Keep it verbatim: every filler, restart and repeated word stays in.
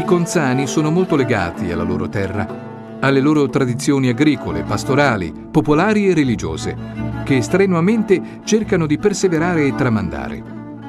Conzani sono molto legati alla loro terra, alle loro tradizioni agricole, pastorali, popolari e religiose, che strenuamente cercano di perseverare e tramandare.